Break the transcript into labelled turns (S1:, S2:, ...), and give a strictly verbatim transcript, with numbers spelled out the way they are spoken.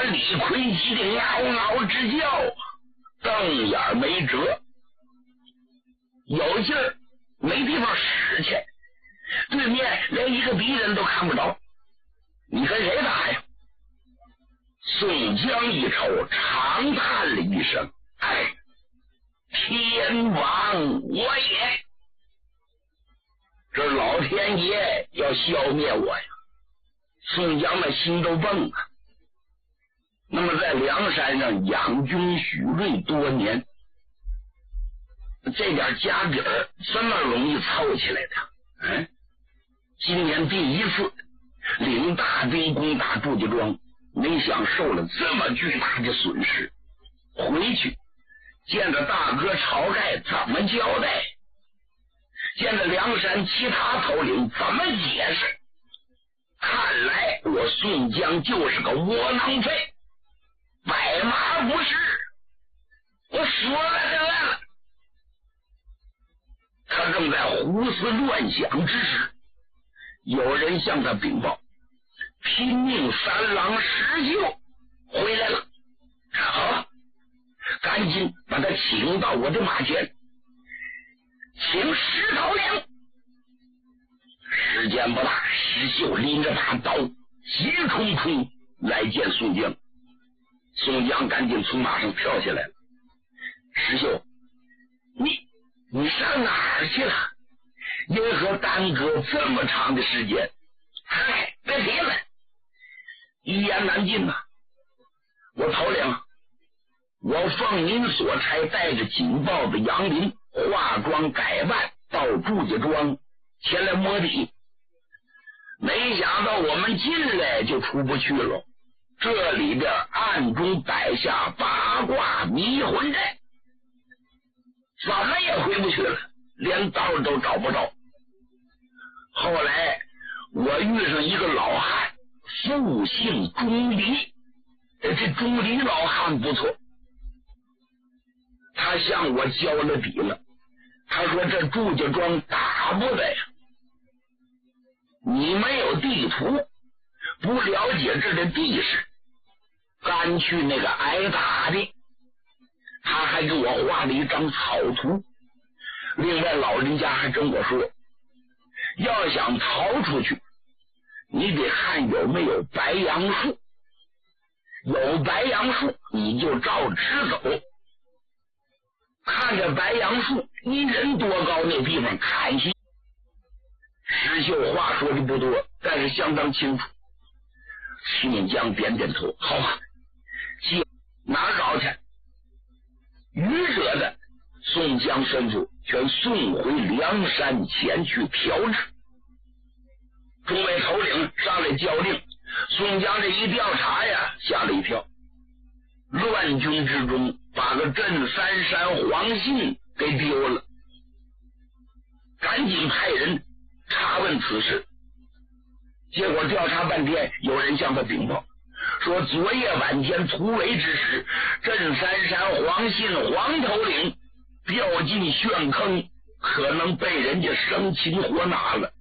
S1: 李逵急得嗷嗷直叫，瞪眼没辙，有劲儿没地方使去，对面连一个敌人都看不着，你跟谁打呀？宋江一瞅，长叹了一声：“哎，天亡我也！这老天爷要消灭我呀！”宋江的心都蹦啊。那么在梁山上养军蓄锐多年，这点家底儿这么容易凑起来的？嗯，今年第一次领大军攻打祝家庄，没想受了这么巨大的损失，回去见着大哥晁盖怎么交代？见着梁山其他头领怎么解释？看来我宋江就是个窝囊废，百马不是，我说了这来了。他正在胡思乱想之时，有人向他禀报，拼命三郎石秀回来了。好，赶紧把他请到我的马前，请石头领。时间不大，石秀拎着大刀急冲冲来见宋江。宋江赶紧从马上跳下来了。石秀，你你上哪儿去了？因何耽搁这么长的时间？嗨，别提了，一言难尽呐、啊。我头领，我奉您所差，带着警报的杨林化妆改扮到祝家庄前来摸底，没想到我们进来就出不去了。这里边暗中摆下八卦迷魂阵，怎么也回不去了，连道都找不着。后来我遇上一个老汉，复姓钟离，这钟离老汉不错，他向我交了底了。他说这祝家庄打不得呀，你没有地图，不了解这的地势，干去那个挨打的。他还给我画了一张草图，另外老人家还跟我说，要想逃出去，你得看有没有白杨树，有白杨树你就照直走，看着白杨树一人多高那地方砍去。石秀话说的不多，但是相当清楚。宋江点点头，好啊，去哪儿找去？余者的宋江吩咐全送回梁山前去调制。众位头领上来交令，宋江这一调查呀，吓了一跳。乱军之中把个镇三山黄信给丢了，赶紧派人查问此事。结果调查半天，有人向他禀报说，昨夜晚间突围之时，镇三山黄信黄头领掉进陷坑，可能被人家生擒活拿了。